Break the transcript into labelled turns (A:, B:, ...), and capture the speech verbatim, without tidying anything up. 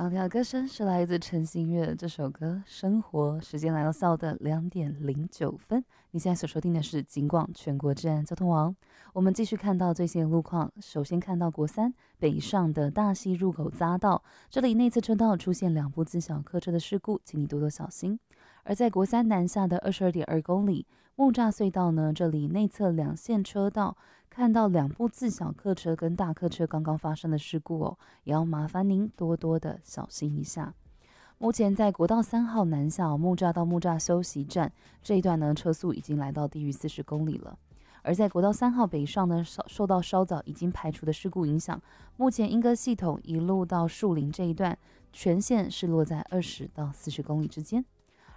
A: 刚听到歌声是来自陈星月这首歌《生活》，时间来到下午的两点零九分。你现在所收听的是警广全国治安交通网。我们继续看到最新的路况，首先看到国三北上的大溪入口匝道，这里内侧车道出现两部自小客车的事故，请你多多小心。而在国三南下的二十二点二公里木栅隧道呢，这里内侧两线车道看到两部自小客车跟大客车刚刚发生的事故哦，也要麻烦您多多的小心一下。目前在国道三号南下、哦、木栅到木栅休息站这一段呢，车速已经来到低于四十公里了。而在国道三号北上呢，受到稍早已经排除的事故影响，目前莺歌系统一路到树林这一段全线是落在二十到四十公里之间，